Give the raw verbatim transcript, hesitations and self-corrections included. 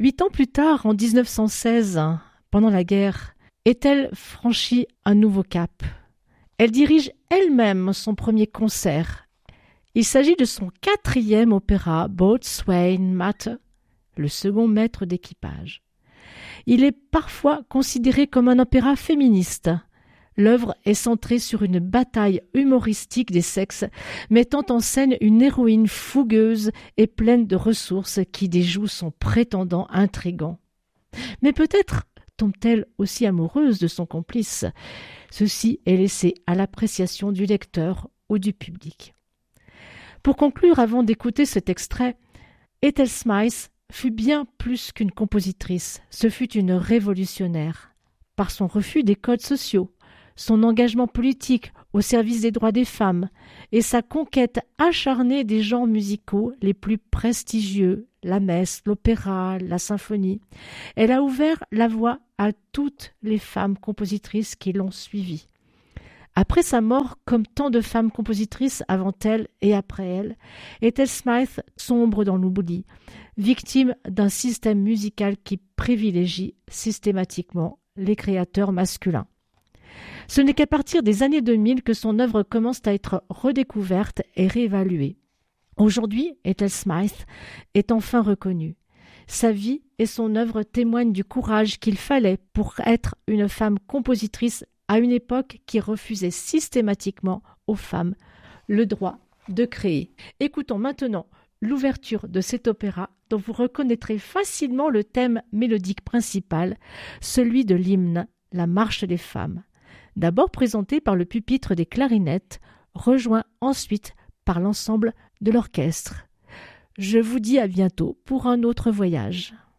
Huit ans plus tard, en dix-neuf cent seize, pendant la guerre, Ethel franchit un nouveau cap. Elle dirige elle-même son premier concert. Il s'agit de son quatrième opéra, Boatswain Matter, le second maître d'équipage. Il est parfois considéré comme un opéra féministe. L'œuvre est centrée sur une bataille humoristique des sexes, mettant en scène une héroïne fougueuse et pleine de ressources qui déjoue son prétendant intrigant. Mais peut-être tombe-t-elle aussi amoureuse de son complice. Ceci est laissé à l'appréciation du lecteur ou du public. Pour conclure, avant d'écouter cet extrait, Ethel Smythe fut bien plus qu'une compositrice, ce fut une révolutionnaire. Par son refus des codes sociaux, son engagement politique au service des droits des femmes et sa conquête acharnée des genres musicaux les plus prestigieux, la messe, l'opéra, la symphonie, elle a ouvert la voie à toutes les femmes compositrices qui l'ont suivie. Après sa mort, comme tant de femmes compositrices avant elle et après elle, Ethel Smythe sombre dans l'oubli, victime d'un système musical qui privilégie systématiquement les créateurs masculins. Ce n'est qu'à partir des années deux mille que son œuvre commence à être redécouverte et réévaluée. Aujourd'hui, Ethel Smythe est enfin reconnue. Sa vie et son œuvre témoignent du courage qu'il fallait pour être une femme compositrice à une époque qui refusait systématiquement aux femmes le droit de créer. Écoutons maintenant l'ouverture de cet opéra dont vous reconnaîtrez facilement le thème mélodique principal, celui de l'hymne, la marche des femmes. D'abord présenté par le pupitre des clarinettes, rejoint ensuite par l'ensemble de l'orchestre. Je vous dis à bientôt pour un autre voyage.